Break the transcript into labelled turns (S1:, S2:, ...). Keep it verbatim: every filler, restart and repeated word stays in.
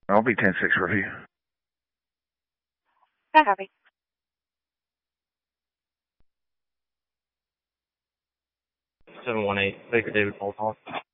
S1: I'll be ten six review.
S2: I copy.
S3: seven one eight, Baker David Paul Talk.